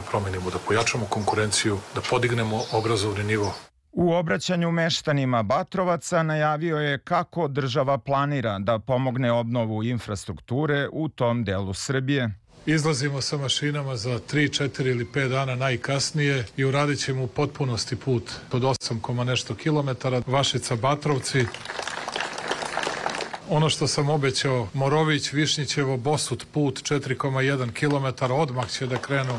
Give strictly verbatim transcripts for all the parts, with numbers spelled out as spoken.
promenimo, da pojačamo konkurenciju, da podignemo obrazovni nivo. U obraćanju meštanima Batrovaca najavio je kako država planira da pomogne obnovu infrastrukture u tom delu Srbije. Izlazimo sa mašinama za tri, četiri ili pet dana najkasnije i uradit ćemo u potpunosti put od osam koma nešto kilometara, Vašica Batrovci. Ono što sam obećao, Morović, Višnjićevo, Bosut put četiri koma jedan kilometar, odmah će da krenu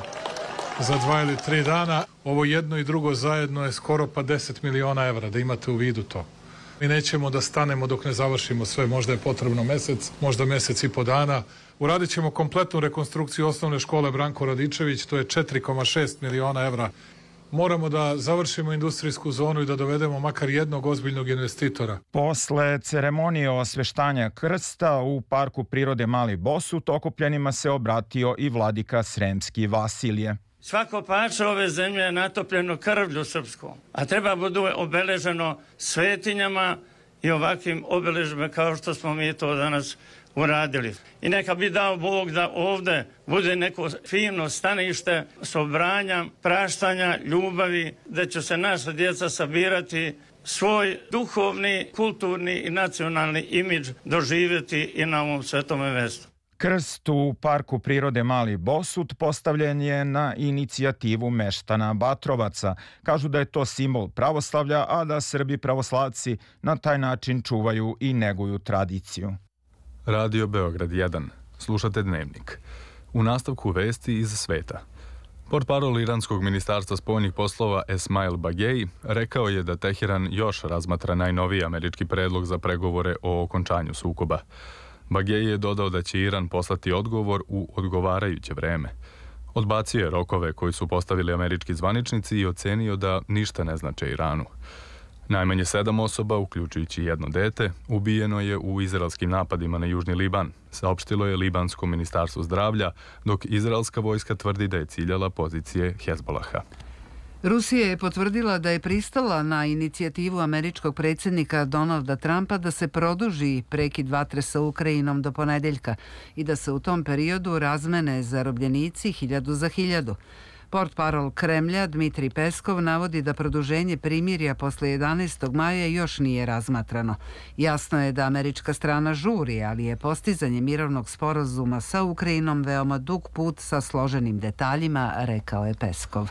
za dva ili tri dana. Ovo jedno i drugo zajedno je skoro pa deset miliona evra, da imate u vidu to. Mi nećemo da stanemo dok ne završimo sve, možda je potrebno mesec, možda mesec i po dana. Uradit ćemo kompletnu rekonstrukciju osnovne škole Branko Radičević, to je četiri koma šest miliona evra. Moramo da završimo industrijsku zonu i da dovedemo makar jednog ozbiljnog investitora. Posle ceremonije osveštanja krsta u Parku prirode Mali Bosut okupljenima se obratio i vladika Sremski Vasilije. Svako pače ove zemlje je natopljeno krvlju srpskom, a treba bude obeleženo svetinjama i ovakvim obeležbama kao što smo mi to danas uradili. I neka bi dao Bog da ovde bude neko fino stanište sobranja, praštanja, ljubavi, da će se naša djeca sabirati, svoj duhovni, kulturni i nacionalni imidž doživjeti i na ovom svetome mestu. Krst u Parku prirode Mali Bosut postavljen je na inicijativu meštana Batrovaca. Kažu da je to simbol pravoslavlja, a da Srbi pravoslavci na taj način čuvaju i neguju tradiciju. Radio Beograd jedan. Slušate Dnevnik. U nastavku vesti iz sveta. Portparol iranskog ministarstva spoljnih poslova Esmail Bagei rekao je da Teheran još razmatra najnoviji američki predlog za pregovore o okončanju sukoba. Bagei je dodao da će Iran poslati odgovor u odgovarajuće vreme. Odbacio je rokove koji su postavili američki zvaničnici i ocenio da ništa ne znače Iranu. Najmanje sedam osoba, uključujući jedno dete, ubijeno je u izraelskim napadima na Južni Liban, saopštilo je Libansko ministarstvo zdravlja, dok izraelska vojska tvrdi da je ciljala pozicije Hezbolaha. Rusija je potvrdila da je pristala na inicijativu američkog predsjednika Donalda Trumpa da se produži prekid vatre sa Ukrajinom do ponedeljka i da se u tom periodu razmene zarobljenici hiljadu za hiljadu. Portparol Kremlja Dmitrij Peskov navodi da produženje primirja posle jedanaestog maja još nije razmatrano. Jasno je da američka strana žuri, ali je postizanje mirovnog sporazuma sa Ukrajinom veoma dug put sa složenim detaljima, rekao je Peskov.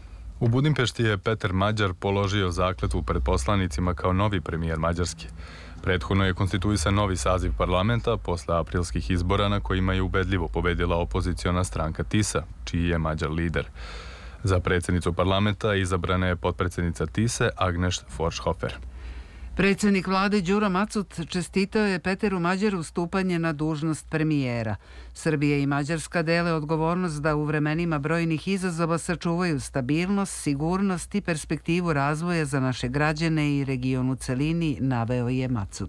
U Budimpešti je Peter Mađar položio zakletvu pred poslanicima kao novi premijer Mađarske. Prethodno je konstituisan novi saziv parlamenta posle aprilskih izbora na kojima je ubedljivo pobedila opoziciona stranka TISA, čiji je Mađar lider. Za predsjednicu parlamenta izabrana je potpredsjednica TISE Agnes Forshofer. Predsjednik vlade Đuro Macut čestitao je Peteru Mađaru stupanje na dužnost premijera. Srbija i Mađarska dele odgovornost da u vremenima brojnih izazova sačuvaju stabilnost, sigurnost i perspektivu razvoja za naše građane i region u celini, naveo je Macut.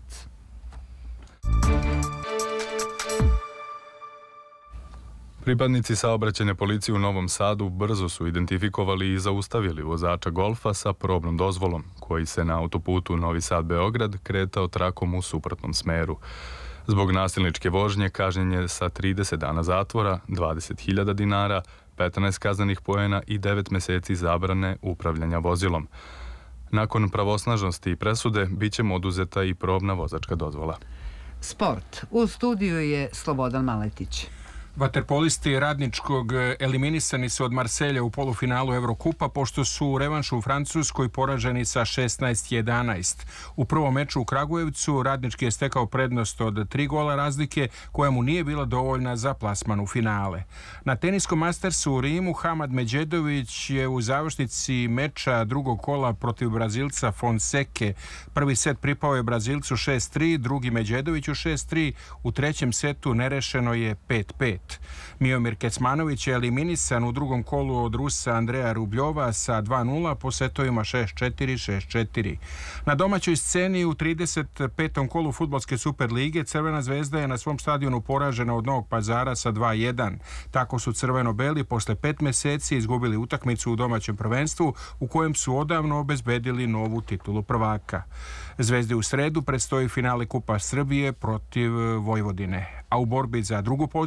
Pripadnici saobraćajne policije u Novom Sadu brzo su identifikovali i zaustavili vozača Golfa sa probnom dozvolom, koji se na autoputu Novi Sad-Beograd kretao trakom u suprotnom smeru. Zbog nasilničke vožnje kažnjen je sa trideset dana zatvora, dvadeset hiljada dinara, petnaest kaznenih poena i devet meseci zabrane upravljanja vozilom. Nakon pravosnažnosti i presude bit će mu oduzeta i probna vozačka dozvola. Sport. U studiju je Slobodan Maletić. Vaterpolisti Radničkog eliminisani su od Marselja u polufinalu Evrokupa pošto su u revanšu u Francuskoj poraženi sa šesnaest jedanaest. U prvom meču u Kragujevcu Radnički je stekao prednost od tri gola razlike koja mu nije bila dovoljna za plasman u finale. Na teniskom Mastersu u Rimu Hamad Međedović je u završnici meča drugog kola protiv Brazilca Fonseke. Prvi set pripao je Brazilcu šest tri, drugi Međedoviću šest tri, u trećem setu nerešeno je pet pet. Miomir Kecmanović je eliminisan u drugom kolu od Rusa Andreja Rubljova sa dva nula po setovima šest četiri šest četiri. Na domaćoj sceni u trideset petom kolu fudbalske Superlige Crvena zvezda je na svom stadionu poražena od Novog Pazara sa dva jedan. Tako su crveno-beli posle pet meseci izgubili utakmicu u domaćem prvenstvu u kojem su odavno obezbedili novu titulu prvaka. Zvezdi u sredu predstoji finale Kupa Srbije protiv Vojvodine, a u borbi za drugu poziciju u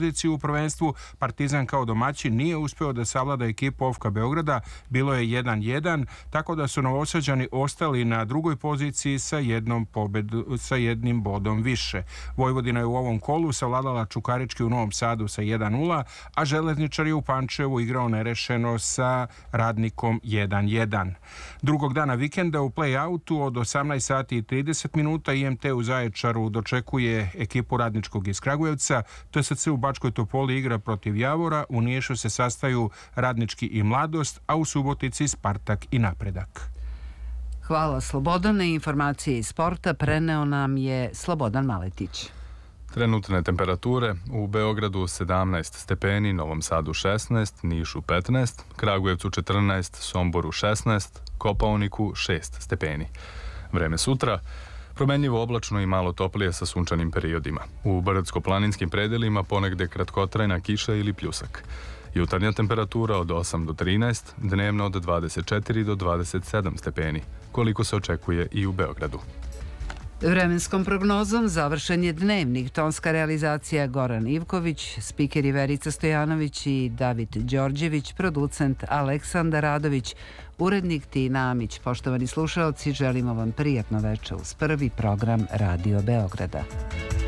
prvenstvu. Partizan kao domaćin nije uspeo da savlada ekipu O F K Beograda, bilo je jedan jedan, tako da su Novosađani ostali na drugoj poziciji sa jednom pobedu, sa jednim bodom više. Vojvodina je u ovom kolu savladala Čukarički u Novom Sadu sa jedan nula, a Železničar je u Pančevu igrao nerešeno sa Radnikom jedan jedan. Drugog dana vikenda u play-outu od osamnaest sati i trideset minuta I M T u Zaječaru dočekuje ekipu Radničkog iz Kragujevca. T S C u Bačkoj Topoli igra protiv Javora, u Nišu se sastaju Radnički i Mladost, a u Subotici Spartak i Napredak. Hvala Slobodane. Informacije iz sporta preneo nam je Slobodan Maletić. Trenutne temperature u Beogradu sedamnaest stepeni, Novom Sadu šesnaest, Nišu petnaest, Kragujevcu četrnaest, Somboru šesnaest, Kopaoniku šest stepeni. Vreme sutra promenljivo oblačno i malo toplije sa sunčanim periodima. U brdsko-planinskim predelima ponegde kratkotrajna kiša ili pljusak. Jutarnja temperatura od osam do trinaest, dnevno od dvadeset četiri do dvadeset sedam stepeni, koliko se očekuje i u Beogradu. Vremenskom prognozom završen je dnevnik, tonska realizacija Goran Ivković, spikeri Verica Stojanović i David Đorđević, producent Aleksandar Radović, urednik Tina Amić. Poštovani slušaoci, želimo vam prijatno veče uz prvi program Radio Beograda.